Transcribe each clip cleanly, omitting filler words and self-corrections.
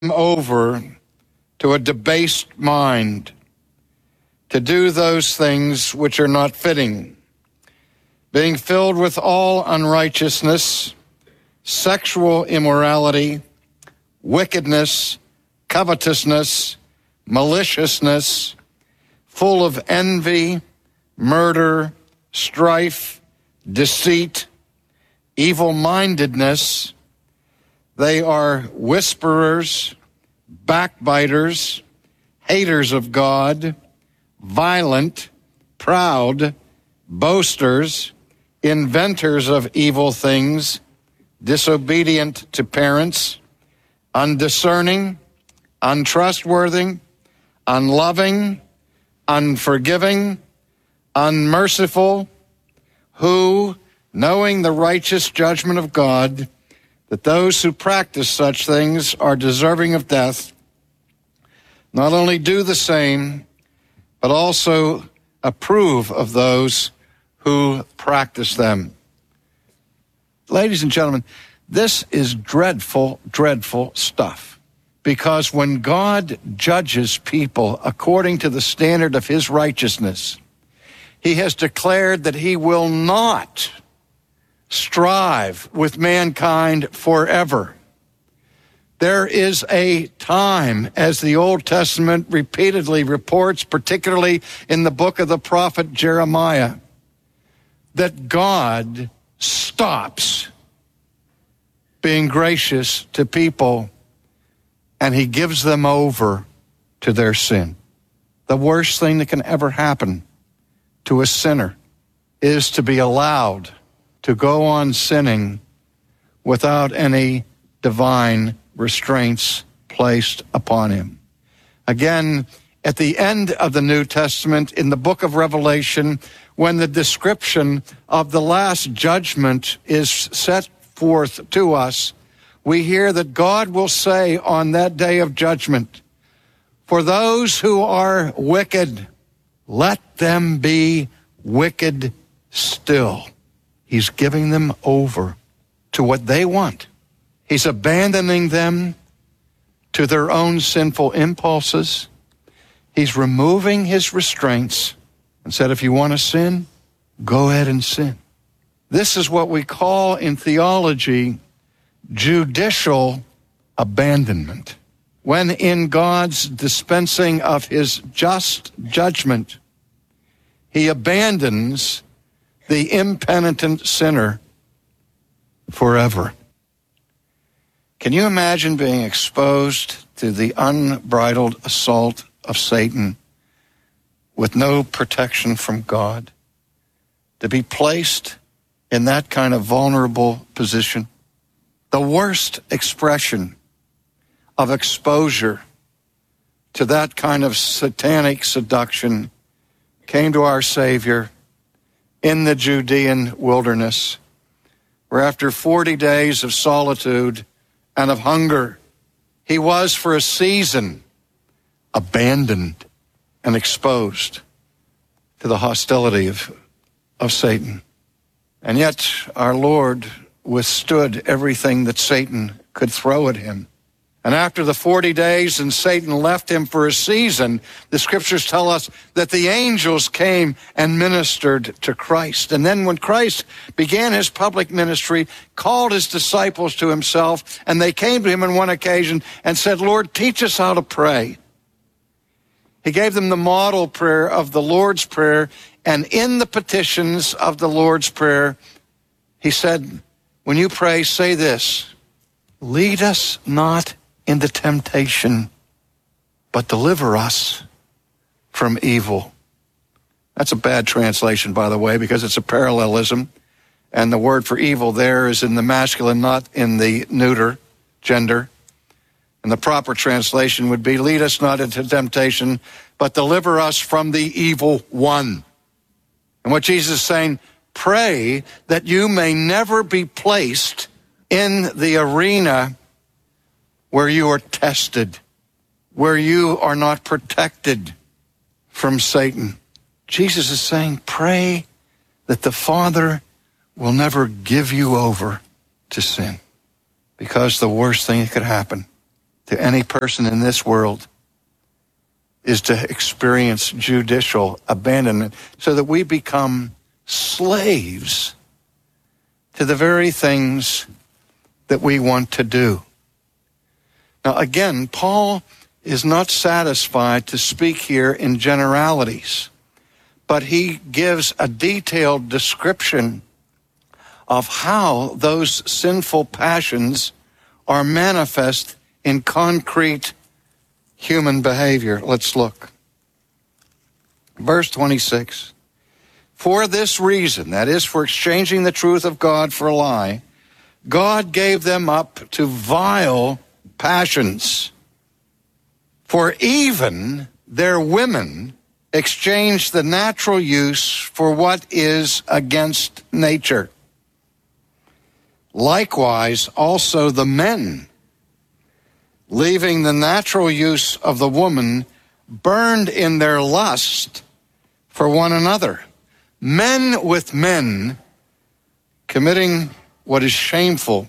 over to a debased mind to do those things which are not fitting, being filled with all unrighteousness, sexual immorality, wickedness, covetousness, maliciousness, full of envy, murder, strife, deceit, evil-mindedness. They are whisperers, backbiters, haters of God, violent, proud, boasters, inventors of evil things, disobedient to parents, undiscerning, untrustworthy, unloving, unforgiving, unmerciful, who, knowing the righteous judgment of God, that those who practice such things are deserving of death, not only do the same, but also approve of those who practice them. Ladies and gentlemen, this is dreadful, dreadful stuff. Because when God judges people according to the standard of his righteousness, he has declared that he will not strive with mankind forever. There is a time, as the Old Testament repeatedly reports, particularly in the book of the prophet Jeremiah, that God stops being gracious to people and he gives them over to their sin. The worst thing that can ever happen to a sinner is to be allowed to go on sinning without any divine restraints placed upon him. Again, at the end of the New Testament, in the book of Revelation, when the description of the last judgment is set forth to us, we hear that God will say on that day of judgment, "For those who are wicked, let them be wicked still." He's giving them over to what they want. He's abandoning them to their own sinful impulses. He's removing his restraints and said, if you want to sin, go ahead and sin. This is what we call in theology judicial abandonment. When in God's dispensing of his just judgment, he abandons the impenitent sinner forever. Can you imagine being exposed to the unbridled assault of Satan with no protection from God? To be placed in that kind of vulnerable position? The worst expression of exposure to that kind of satanic seduction came to our Savior in the Judean wilderness, where after 40 days of solitude and of hunger, he was for a season abandoned and exposed to the hostility of Satan. And yet our Lord withstood everything that Satan could throw at him. And after the 40 days and Satan left him for a season, the scriptures tell us that the angels came and ministered to Christ. And then when Christ began his public ministry, called his disciples to himself, and they came to him on one occasion and said, "Lord, teach us how to pray." He gave them the model prayer of the Lord's Prayer, and in the petitions of the Lord's Prayer, he said, when you pray, say this, "Lead us not into temptation, but deliver us from evil." That's a bad translation, by the way, because it's a parallelism, and the word for evil there is in the masculine, not in the neuter gender. And the proper translation would be, lead us not into temptation, but deliver us from the evil one. And what Jesus is saying, pray that you may never be placed in the arena where you are tested, where you are not protected from Satan. Jesus is saying, pray that the Father will never give you over to sin, because the worst thing that could happen to any person in this world is to experience judicial abandonment so that we become slaves to the very things that we want to do. Now, again, Paul is not satisfied to speak here in generalities, but he gives a detailed description of how those sinful passions are manifest in concrete human behavior. Let's look. Verse 26. For this reason, that is, for exchanging the truth of God for a lie, God gave them up to vile passions. For even their women exchanged the natural use for what is against nature. Likewise, also the men, leaving the natural use of the woman, burned in their lust for one another. Men with men committing what is shameful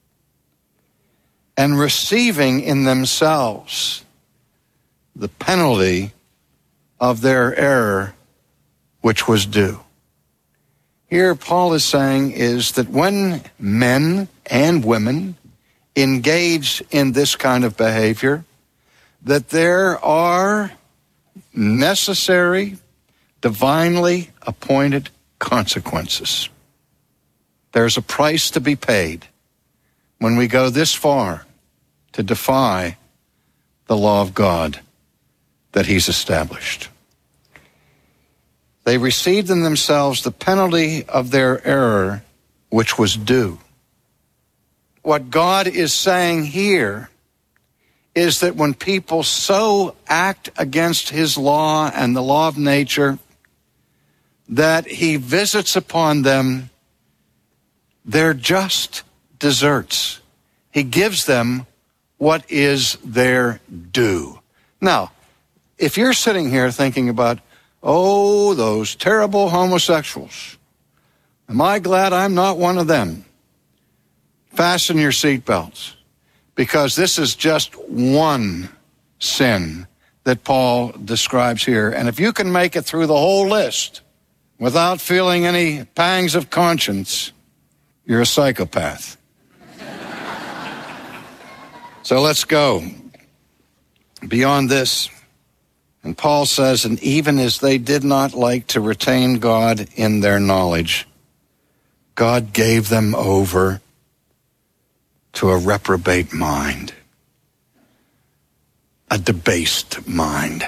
and receiving in themselves the penalty of their error which was due. Here Paul is saying is that when men and women engage in this kind of behavior, that there are necessary, divinely appointed consequences. There's a price to be paid when we go this far to defy the law of God that he's established. They received in themselves the penalty of their error, which was due. What God is saying here is that when people so act against his law and the law of nature, that he visits upon them their just deserts. He gives them what is their due. Now, if you're sitting here thinking about, oh, those terrible homosexuals, am I glad I'm not one of them? Fasten your seatbelts, because this is just one sin that Paul describes here. And if you can make it through the whole list without feeling any pangs of conscience, you're a psychopath. So let's go beyond this. And Paul says, and even as they did not like to retain God in their knowledge, God gave them over to a reprobate mind, a debased mind,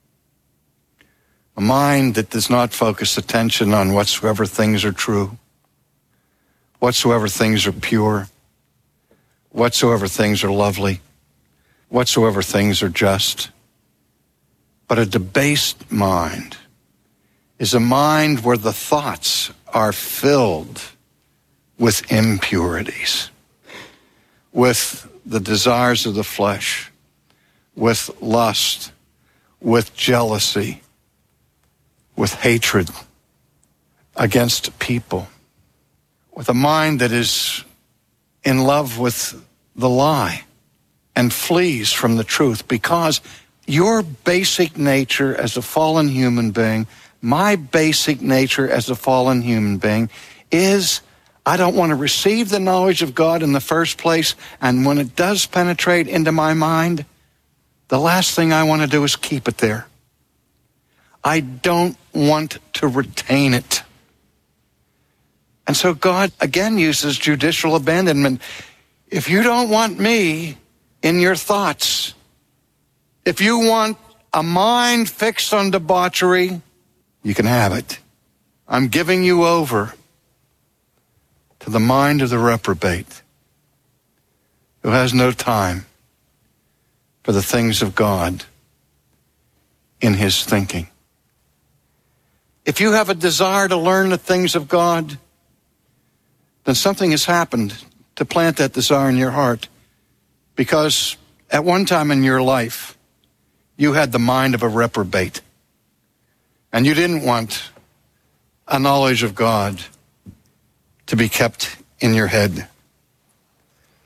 a mind that does not focus attention on whatsoever things are true, whatsoever things are pure, whatsoever things are lovely, whatsoever things are just. But a debased mind is a mind where the thoughts are filled with impurities, with the desires of the flesh, with lust, with jealousy, with hatred against people, with a mind that is in love with the lie and flees from the truth, because your basic nature as a fallen human being, my basic nature as a fallen human being is I don't want to receive the knowledge of God in the first place, and when it does penetrate into my mind, the last thing I want to do is keep it there. I don't want to retain it. And so God again uses judicial abandonment. If you don't want me in your thoughts, if you want a mind fixed on debauchery, you can have it. I'm giving you over to the mind of the reprobate who has no time for the things of God in his thinking. If you have a desire to learn the things of God, then something has happened to plant that desire in your heart, because at one time in your life, you had the mind of a reprobate, and you didn't want a knowledge of God to be kept in your head.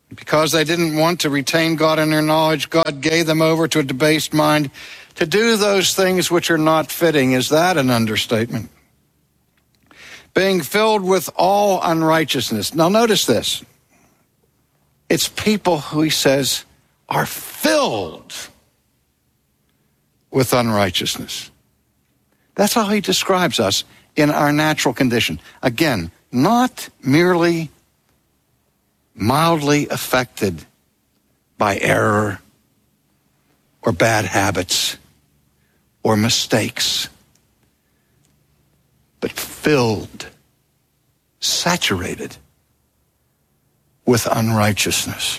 Because they didn't want to retain God in their knowledge, God gave them over to a debased mind to do those things which are not fitting. Is that an understatement? Being filled with all unrighteousness. Now notice this. It's people who he says are filled with unrighteousness. That's how he describes us in our natural condition. Again, not merely mildly affected by error or bad habits or mistakes, but filled, saturated with unrighteousness.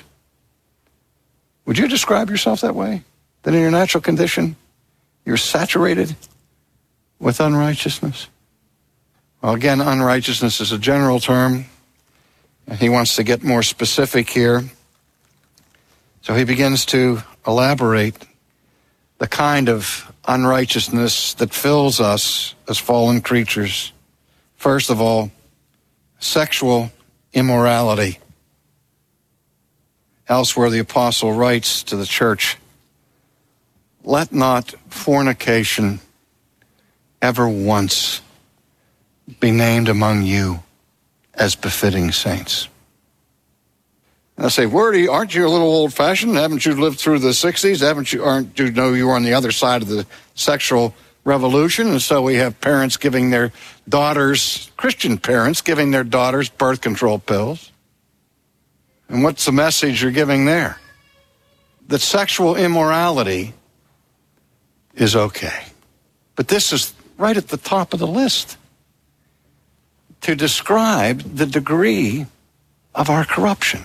Would you describe yourself that way? That in your natural condition, you're saturated with unrighteousness? Well, again, unrighteousness is a general term. He wants to get more specific here. So he begins to elaborate the kind of unrighteousness that fills us as fallen creatures. First of all, sexual immorality. Elsewhere, the apostle writes to the church, "Let not fornication ever once be named among you as befitting saints." And I say, aren't you a little old-fashioned? Haven't you lived through the 60s? Aren't you know you were on the other side of the sexual revolution? And so we have parents giving their daughters, Christian parents, giving their daughters birth control pills. And what's the message you're giving there? That sexual immorality is okay. But this is right at the top of the list to describe the degree of our corruption.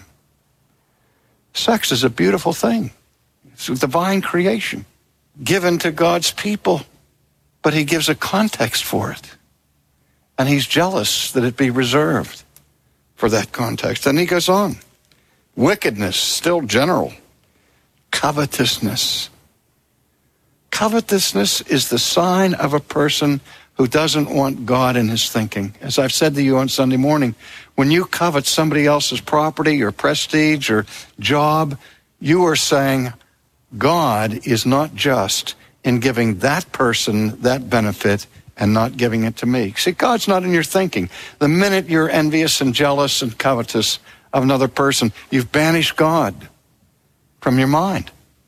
Sex is a beautiful thing. It's a divine creation given to God's people, but he gives a context for it. And he's jealous that it be reserved for that context. And he goes on. Wickedness, still general. Covetousness. Covetousness is the sign of a person who doesn't want God in his thinking. As I've said to you on Sunday morning, when you covet somebody else's property or prestige or job, you are saying God is not just in giving that person that benefit and not giving it to me. See, God's not in your thinking. The minute you're envious and jealous and covetous of another person, you've banished God from your mind.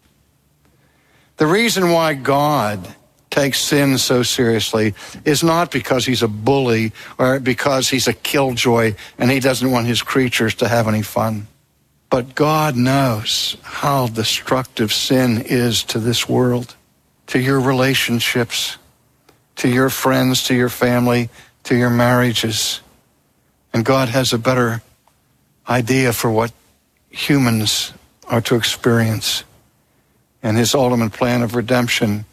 The reason why God takes sin so seriously is not because he's a bully or because he's a killjoy and he doesn't want his creatures to have any fun. But God knows how destructive sin is to this world, to your relationships, to your friends, to your family, to your marriages. And God has a better idea for what humans are to experience. And his ultimate plan of redemption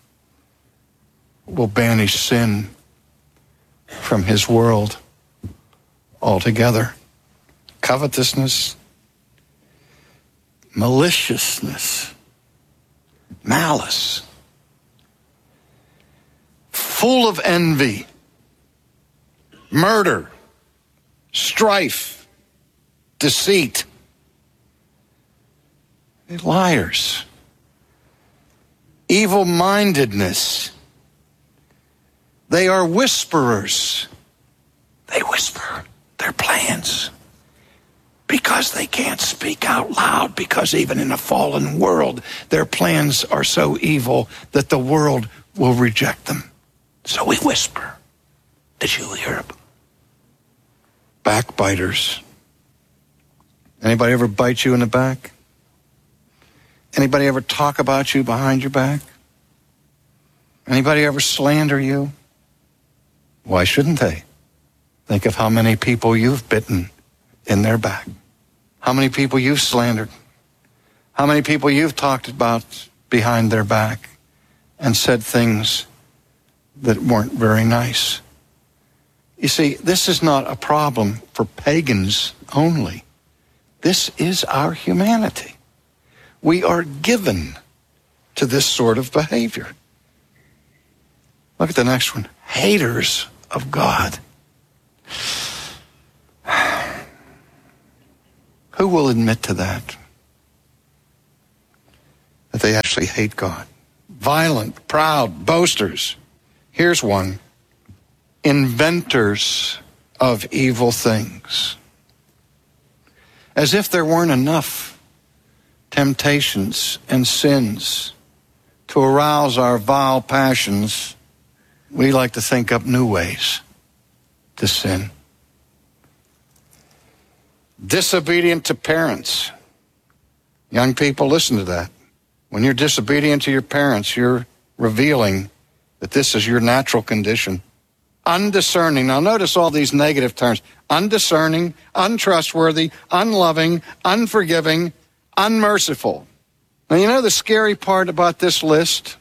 will banish sin from his world altogether. Covetousness, maliciousness, malice, full of envy, murder, strife, deceit, liars, evil-mindedness. They are whisperers. They whisper their plans because they can't speak out loud, because even in a fallen world, their plans are so evil that the world will reject them. So we whisper. Did you hear them? Backbiters. Anybody ever bite you in the back? Anybody ever talk about you behind your back? Anybody ever slander you? Why shouldn't they? Think of how many people you've bitten in their back. How many people you've slandered. How many people you've talked about behind their back and said things that weren't very nice. You see, this is not a problem for pagans only. This is our humanity. We are given to this sort of behavior. Look at the next one. Haters of God. Who will admit to that? That they actually hate God. Violent, proud, boasters. Here's one. Inventors of evil things. As if there weren't enough temptations and sins to arouse our vile passions, we like to think up new ways to sin. Disobedient to parents. Young people, listen to that. When you're disobedient to your parents, you're revealing that this is your natural condition. Undiscerning. Now notice all these negative terms. Undiscerning, untrustworthy, unloving, unforgiving, unmerciful. Now you know the scary part about this list?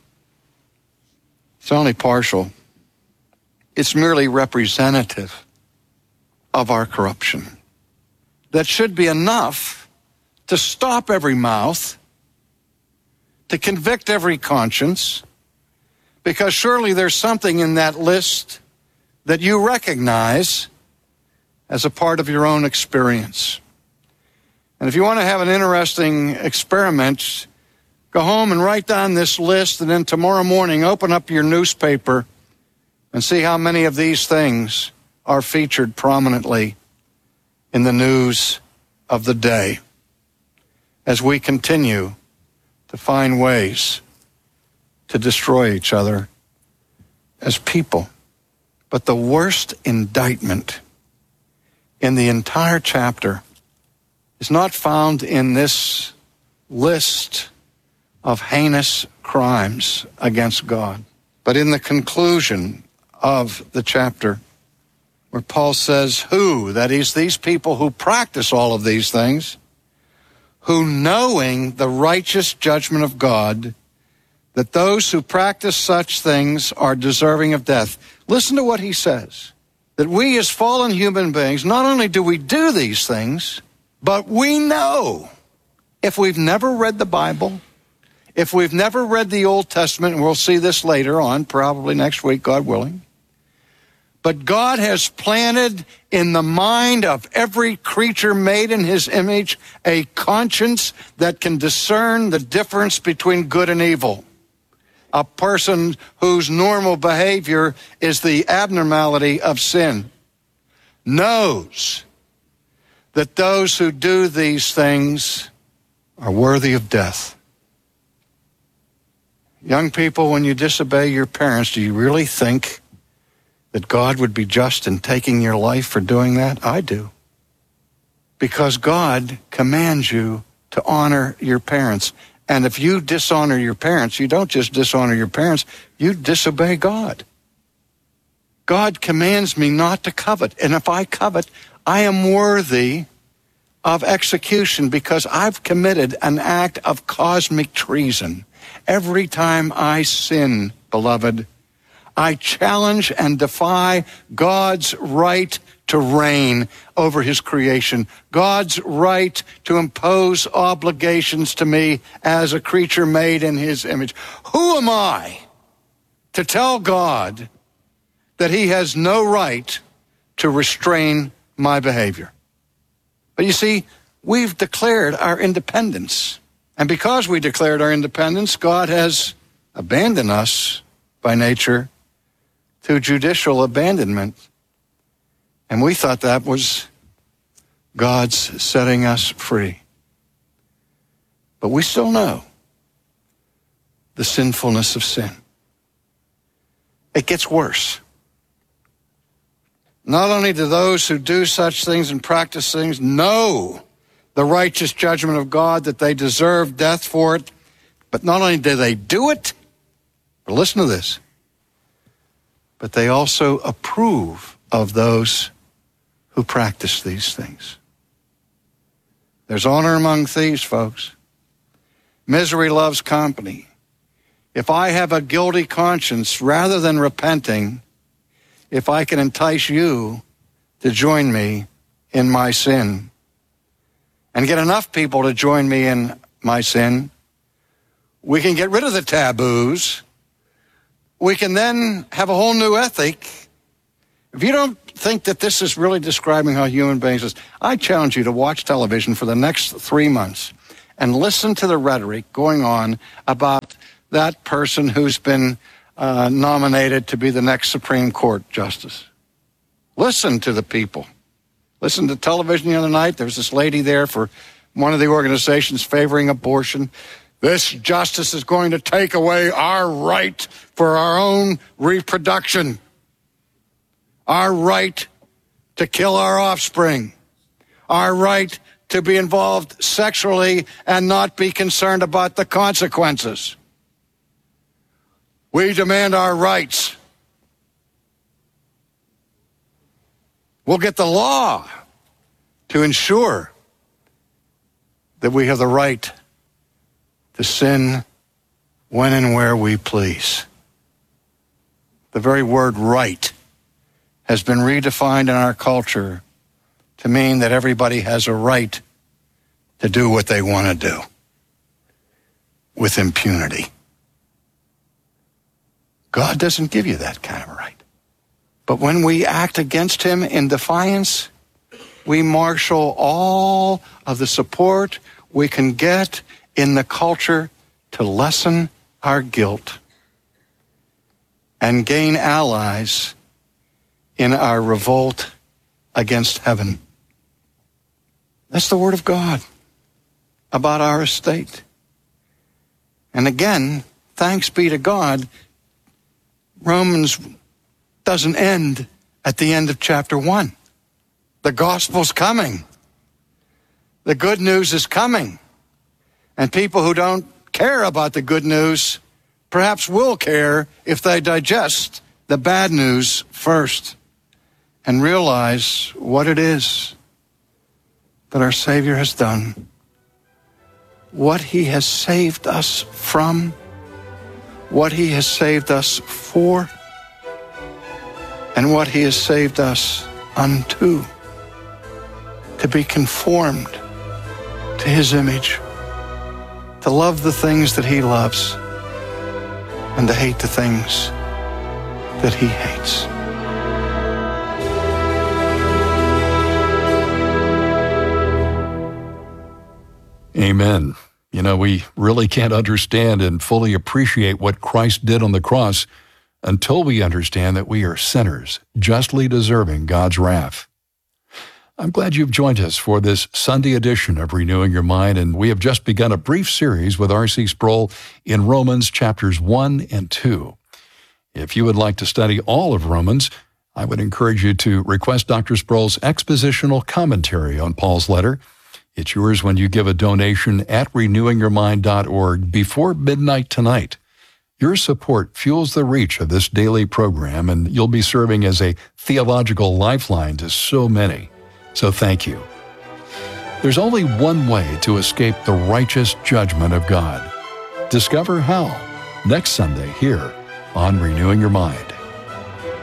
It's only partial. It's merely representative of our corruption. That should be enough to stop every mouth, to convict every conscience, because surely there's something in that list that you recognize as a part of your own experience. And if you want to have an interesting experiment, go home and write down this list, and then tomorrow morning open up your newspaper and see how many of these things are featured prominently in the news of the day as we continue to find ways to destroy each other as people. But the worst indictment in the entire chapter is not found in this list of heinous crimes against God, but in the conclusion of the chapter, where Paul says, who, that is, these people who practice all of these things, who knowing the righteous judgment of God, that those who practice such things are deserving of death. Listen to what he says, that we as fallen human beings, not only do we do these things, but we know, if we've never read the Bible, if we've never read the Old Testament, and we'll see this later on, probably next week, God willing, but God has planted in the mind of every creature made in his image a conscience that can discern the difference between good and evil. A person whose normal behavior is the abnormality of sin knows that those who do these things are worthy of death. Young people, when you disobey your parents, do you really think that God would be just in taking your life for doing that? I do. Because God commands you to honor your parents. And if you dishonor your parents, you don't just dishonor your parents, you disobey God. God commands me not to covet. And if I covet, I am worthy of execution because I've committed an act of cosmic treason. Every time I sin, beloved, I challenge and defy God's right to reign over his creation, God's right to impose obligations to me as a creature made in his image. Who am I to tell God that he has no right to restrain my behavior? But you see, we've declared our independence. And because we declared our independence, God has abandoned us by nature to judicial abandonment. And we thought that was God's setting us free. But we still know the sinfulness of sin. It gets worse. Not only do those who do such things and practice things know the righteous judgment of God, that they deserve death for it, but not only do they do it, but listen to this, but they also approve of those who practice these things. There's honor among thieves, folks. Misery loves company. If I have a guilty conscience, rather than repenting, if I can entice you to join me in my sin and get enough people to join me in my sin, we can get rid of the taboos. We can then have a whole new ethic, If you don't think that this is really describing how human beings is, I challenge you to watch television for the next 3 months and listen to the rhetoric going on about that person who's been nominated to be the next Supreme Court justice. Listen to the people. Listen to television the other night. There's this lady there for one of the organizations favoring abortion. This justice is going to take away our right for our own reproduction, our right to kill our offspring, our right to be involved sexually and not be concerned about the consequences. We demand our rights. We'll get the law to ensure that we have the right to sin when and where we please. The very word right has been redefined in our culture to mean that everybody has a right to do what they want to do with impunity. God doesn't give you that kind of a right. But when we act against him in defiance, we marshal all of the support we can get in the culture to lessen our guilt and gain allies in our revolt against heaven. That's the word of God about our estate. And again, thanks be to God, Romans doesn't end at the end of chapter 1. The gospel's coming. The good news is coming. And people who don't care about the good news perhaps will care if they digest the bad news first and realize what it is that our Savior has done, what he has saved us from, what he has saved us for, and what he has saved us unto, to be conformed to his image, to love the things that he loves, and to hate the things that he hates. Amen. You know, we really can't understand and fully appreciate what Christ did on the cross until we understand that we are sinners, justly deserving God's wrath. I'm glad you've joined us for this Sunday edition of Renewing Your Mind, and we have just begun a brief series with R.C. Sproul in Romans chapters 1 and 2. If you would like to study all of Romans, I would encourage you to request Dr. Sproul's expositional commentary on Paul's letter. It's yours when you give a donation at renewingyourmind.org before midnight tonight. Your support fuels the reach of this daily program, and you'll be serving as a theological lifeline to so many. So thank you. There's only one way to escape the righteous judgment of God. Discover how next Sunday here on Renewing Your Mind.